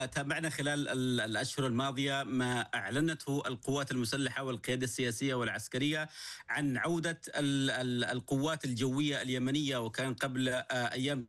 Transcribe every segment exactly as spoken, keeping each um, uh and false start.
تابعنا خلال الأشهر الماضية ما أعلنته القوات المسلحة والقيادة السياسية والعسكرية عن عودة القوات الجوية اليمنية، وكان قبل أيام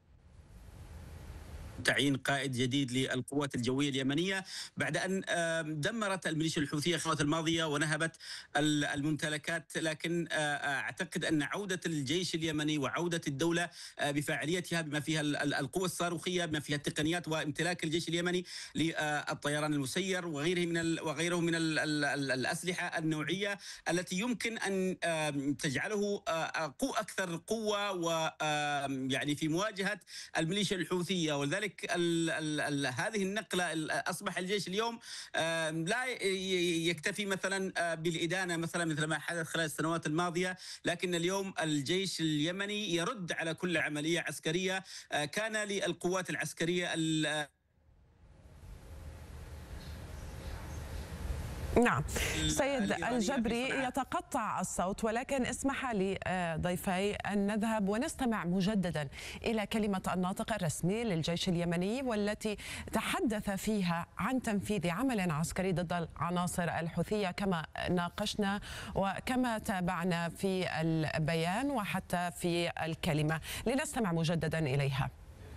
تعيين قائد جديد للقوات الجوية اليمنية بعد أن دمرت الميليشيا الحوثية الخطوات الماضية ونهبت الممتلكات. لكن أعتقد أن عودة الجيش اليمني وعودة الدولة بفاعليتها بما فيها القوة الصاروخية بما فيها التقنيات وامتلاك الجيش اليمني للطيران المسير وغيره من وغيره من الأسلحة النوعية التي يمكن أن تجعله أكثر قوة ويعني في مواجهة الميليشيا الحوثية. ولذلك ال ال ال هذه النقلة أصبح الجيش اليوم لا يكتفي مثلا بالإدانة مثلا مثل ما حدث خلال السنوات الماضية، لكن اليوم الجيش اليمني يرد على كل عملية عسكرية كان للقوات العسكرية. نعم سيد الجبري، يتقطع الصوت، ولكن اسمح لي ضيفي أن نذهب ونستمع مجددا إلى كلمة الناطق الرسمي للجيش اليمني، والتي تحدث فيها عن تنفيذ عمل عسكري ضد العناصر الحوثية كما ناقشنا وكما تابعنا في البيان وحتى في الكلمة. لنستمع مجددا إليها.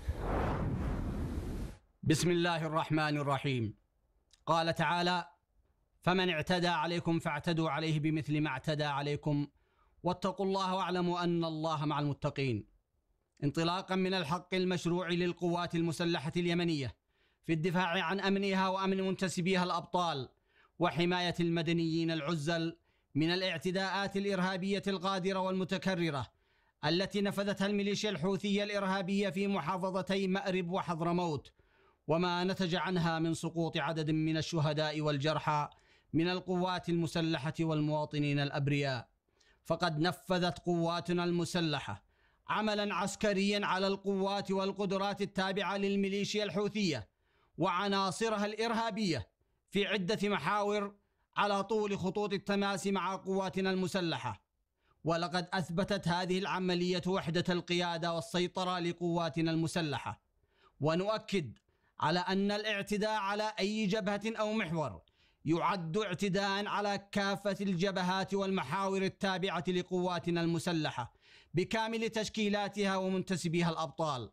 بسم الله الرحمن الرحيم. قال تعالى: فمن اعتدى عليكم فاعتدوا عليه بمثل ما اعتدى عليكم واتقوا الله واعلموا أن الله مع المتقين. انطلاقا من الحق المشروع للقوات المسلحة اليمنية في الدفاع عن أمنها وأمن منتسبيها الأبطال وحماية المدنيين العزل من الاعتداءات الإرهابية الغادرة والمتكررة التي نفذتها الميليشيا الحوثية الإرهابية في محافظتي مأرب وحضرموت، وما نتج عنها من سقوط عدد من الشهداء والجرحى من القوات المسلحة والمواطنين الأبرياء، فقد نفذت قواتنا المسلحة عملا عسكريا على القوات والقدرات التابعة للميليشيا الحوثية وعناصرها الإرهابية في عدة محاور على طول خطوط التماس مع قواتنا المسلحة. ولقد أثبتت هذه العملية وحدة القيادة والسيطرة لقواتنا المسلحة. ونؤكد على أن الاعتداء على أي جبهة أو محور يعد اعتداء على كافة الجبهات والمحاور التابعة لقواتنا المسلحة بكامل تشكيلاتها ومنتسبيها الأبطال،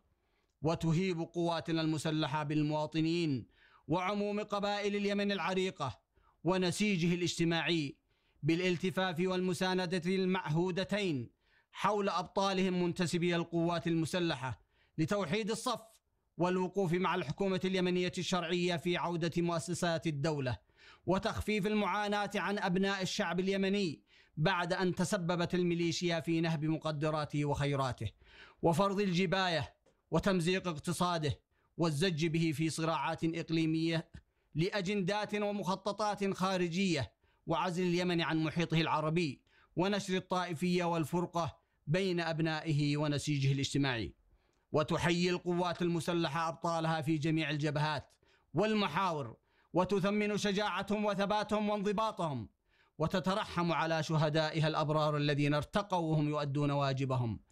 وتهيب قواتنا المسلحة بالمواطنين وعموم قبائل اليمن العريقة ونسيجه الاجتماعي بالالتفاف والمساندة المعهودتين حول أبطالهم منتسبي القوات المسلحة لتوحيد الصف والوقوف مع الحكومة اليمنية الشرعية في عودة مؤسسات الدولة وتخفيف المعاناة عن أبناء الشعب اليمني بعد أن تسببت الميليشيا في نهب مقدراته وخيراته وفرض الجباية وتمزيق اقتصاده والزج به في صراعات إقليمية لأجندات ومخططات خارجية وعزل اليمن عن محيطه العربي ونشر الطائفية والفرقة بين أبنائه ونسيجه الاجتماعي. وتحيي القوات المسلحة أبطالها في جميع الجبهات والمحاور وتثمن شجاعتهم وثباتهم وانضباطهم، وتترحم على شهدائها الأبرار الذين ارتقوا وهم يؤدون واجبهم،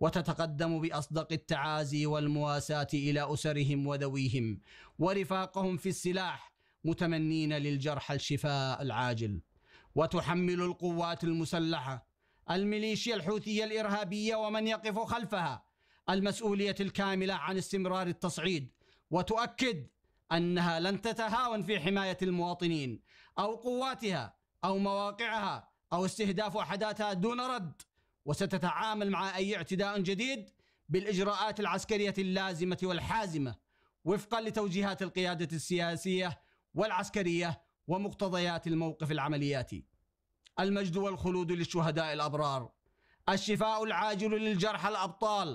وتتقدم بأصدق التعازي والمواساة إلى أسرهم وذويهم ورفاقهم في السلاح متمنين للجرحى الشفاء العاجل. وتحمل القوات المسلحة الميليشيا الحوثية الإرهابية ومن يقف خلفها المسؤولية الكاملة عن استمرار التصعيد، وتؤكد أنها لن تتهاون في حماية المواطنين أو قواتها أو مواقعها أو استهداف وحداتها دون رد، وستتعامل مع أي اعتداء جديد بالإجراءات العسكرية اللازمة والحازمة وفقا لتوجيهات القيادة السياسية والعسكرية ومقتضيات الموقف العملياتي. المجد والخلود للشهداء الأبرار، الشفاء العاجل للجرحى الأبطال،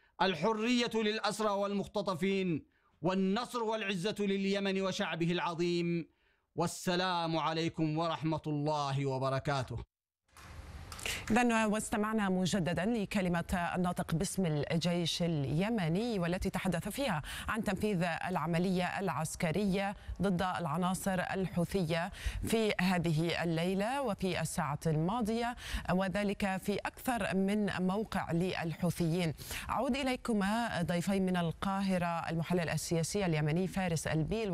الحرية للأسرى والمختطفين، والنصر والعزة لليمن وشعبه العظيم. والسلام عليكم ورحمة الله وبركاته. إذن واستمعنا مجددا لكلمة الناطق باسم الجيش اليمني والتي تحدث فيها عن تنفيذ العملية العسكرية ضد العناصر الحوثية في هذه الليلة وفي الساعة الماضية، وذلك في أكثر من موقع للحوثيين. أعود إليكما ضيفي من القاهرة، المحلل السياسي اليمني فارس البيل